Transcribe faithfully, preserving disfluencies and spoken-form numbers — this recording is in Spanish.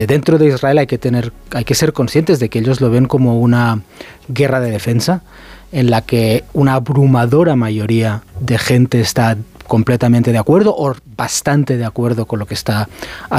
Dentro de Israel hay que tener, hay que ser conscientes de que ellos lo ven como una guerra de defensa en la que una abrumadora mayoría de gente está completamente de acuerdo o bastante de acuerdo con lo que está